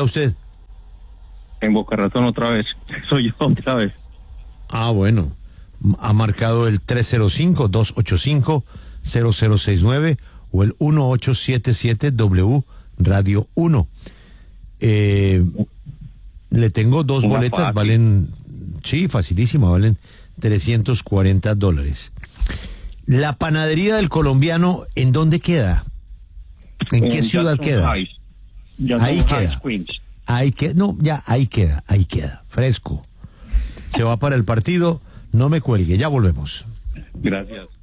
está usted? En Boca Ratón otra vez. Soy yo otra vez. Ah, bueno. Ha marcado el 305-285-0069 o el 1877W Radio 1. Le tengo dos Una boletas, fácil. valen, sí, facilísima, valen $340. La panadería del colombiano, ¿en dónde queda? ¿En qué ciudad Jackson queda? Heights. Jackson Ahí Heights, queda. Queens. Ahí queda, no, ya, ahí queda, fresco. Se va para el partido, no me cuelgue, ya volvemos. Gracias.